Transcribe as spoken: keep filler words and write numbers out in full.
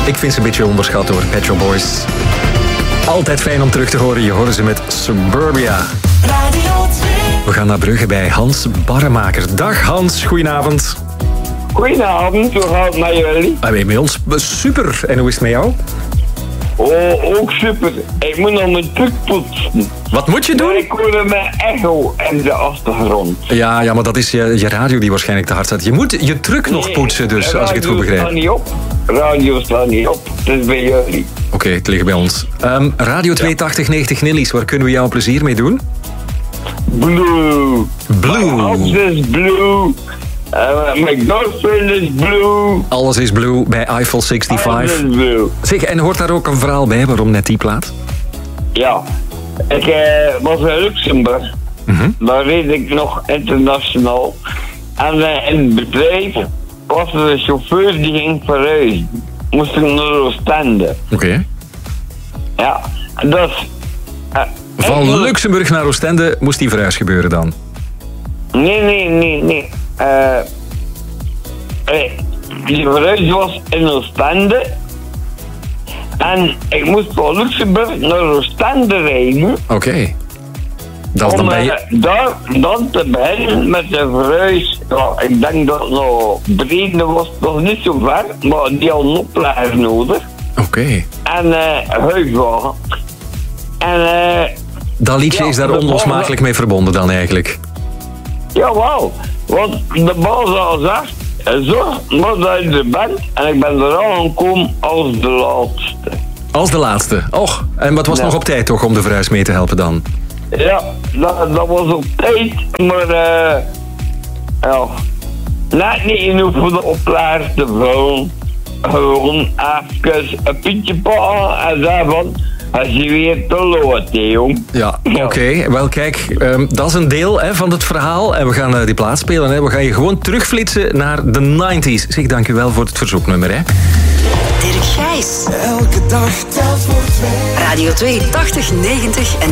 Ik vind ze een beetje onderschat hoor, Pet Shop Boys. Altijd fijn om terug te horen. Je hoort ze met Suburbia. Radio twee. We gaan naar Brugge bij Hans Barremaker. Dag Hans, goedenavond. Goedenavond, hoe gaat het met jullie? Ah, bij ons super. En hoe is het met jou? Oh, ook super. Ik moet nog mijn truck poetsen. Wat moet je Maar doen? ik hoor mijn echo in de achtergrond. Ja, ja, maar dat is je, je radio die waarschijnlijk te hard staat. Je moet je truck nog poetsen dus, Nee, als ik het goed radio begrijp. staat niet op. Radio staat niet op. Het is bij jullie. Oké, okay, het ligt bij ons. Um, Radio twee tachtig negentig Nillies, waar kunnen we jou plezier mee doen? Blue. Blue. My house is blue. Uh, my girlfriend is blue. Alles is blue bij Eiffel Alles vijfenzestig. is blue. Zeg, en hoort daar ook een verhaal bij waarom net die plaat? Ja. Ik uh, was in Luxemburg. Mm-hmm. Daar reed ik nog internationaal. En uh, in het bedrijf was er een chauffeur die ging verhuizen. Moest ik naar Oostende. Oké. Okay. Ja, dat is... Uh, Van eigenlijk- Luxemburg naar Oostende moest die verhuis gebeuren dan? Nee, nee, nee, nee. Uh, uh, die verhuis was in Oostende. En ik moest van Luxemburg naar Oostende rijden. Oké. Okay. Dat is Om dan bij uh, je... daar dan te beginnen met de verhuis. Ja, ik denk dat het nog Brede was, nog niet zo ver, maar die had een oplager nodig. Oké. Okay. En uh, huiswagen. En uh, Dat liedje ja, is daar de onlosmakelijk mee verbonden dan eigenlijk. jawel, want de baas had gezegd, zorg maar dat je er bent. En ik ben er aangekomen als de laatste. Als de laatste. Och, en wat was Ja. nog op tijd toch om de verhuis mee te helpen dan? Ja, dat, dat was op tijd, maar uh, ja, net niet genoeg voor de oplager te vullen. Gewoon even een pietje pakken en zeggen van, als je weer te laat, hè, jong. Ja, Ja. oké. Okay. Wel kijk, um, dat is een deel hè, van het verhaal. En we gaan uh, die plaat spelen. Hè. We gaan je gewoon terugflitsen naar de negentig. Zeg, dank u wel voor het verzoeknummer. Hè. Dirk Gijs. Elke dag telt voor twee. Radio twee tachtig negentig en